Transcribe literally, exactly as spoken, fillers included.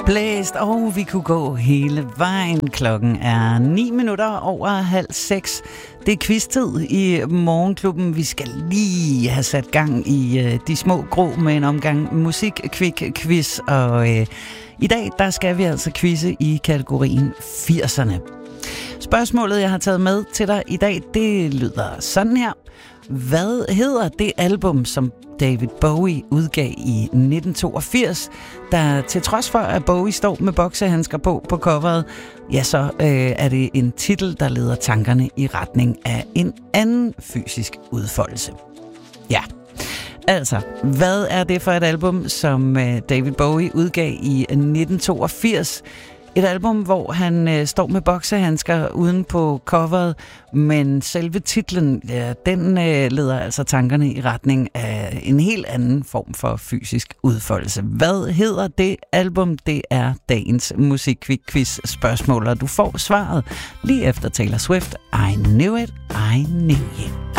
Blæst, og vi kunne gå hele vejen. Klokken er ni minutter over halv seks. Det er quiz-tid i Morgenklubben. Vi skal lige have sat gang i øh, de små grå med en omgang musik-quick-quiz. Og øh, i dag, der skal vi altså quizze i kategorien firserne. Spørgsmålet, jeg har taget med til dig i dag, det lyder sådan her. Hvad hedder det album, som David Bowie udgav i nitten toogfirs, der til trods for, at Bowie står med boksehandsker på på coveret, ja, så øh, er det en titel, der leder tankerne i retning af en anden fysisk udfoldelse. Ja, altså, hvad er det for et album, som øh, David Bowie udgav i nitten toogfirs? Et album, hvor han øh, står med boksehandsker uden på coveret, men selve titlen, ja, den øh, leder altså tankerne i retning af en helt anden form for fysisk udfoldelse. Hvad hedder det album? Det er dagens musik-quiz-spørgsmål, og du får svaret lige efter Taylor Swift. I knew it, I knew it.